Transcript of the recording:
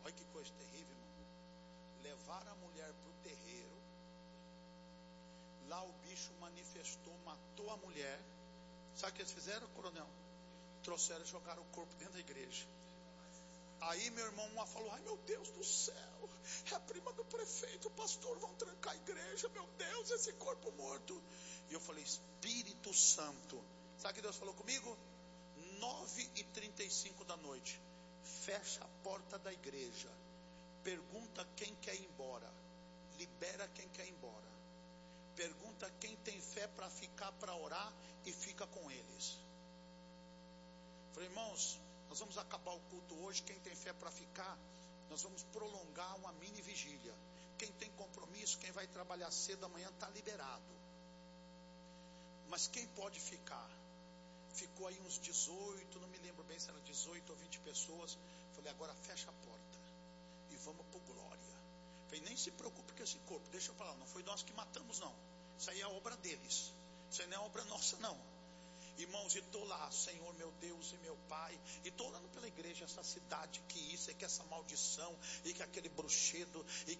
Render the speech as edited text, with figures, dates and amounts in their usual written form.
Olha que coisa terrível, irmão. Levaram a mulher para o terreiro. Lá o bicho manifestou, matou a mulher. Sabe o que eles fizeram, coronel? Trouxeram e jogaram o corpo dentro da igreja. Aí meu irmão uma falou: ai meu Deus do céu, é a prima do prefeito, o pastor, vão trancar a igreja, meu Deus, esse corpo morto. E eu falei: Espírito Santo. Sabe o que Deus falou comigo? 9h35 da noite, fecha a porta da igreja, pergunta quem quer ir embora, libera quem quer ir embora, pergunta quem tem fé para ficar para orar e fica com eles. Falei: irmãos, nós vamos acabar o culto hoje. Quem tem fé para ficar, nós vamos prolongar uma mini vigília. Quem tem compromisso, quem vai trabalhar cedo amanhã está liberado. Mas quem pode ficar? Ficou aí uns 18, não me lembro bem se era 18 ou 20 pessoas. Falei: agora fecha a porta e vamos por glória. Falei: nem se preocupe com esse corpo, deixa eu falar, não foi nós que matamos não. Isso aí é obra deles, isso aí não é obra nossa não. Irmãos, e estou lá, Senhor meu Deus e meu Pai, e estou orando pela igreja, essa cidade, que isso, e que essa maldição, e que aquele bruxedo, e